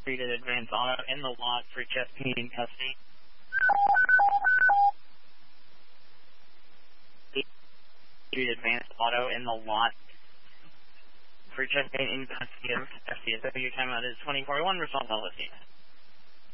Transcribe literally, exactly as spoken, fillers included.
Treated Advanced Auto in the lot for chest pain in custody. Treated Advanced Auto in the lot for chest pain in custody of F C S W. Your timeout is twenty forty-one. Resolve all of these.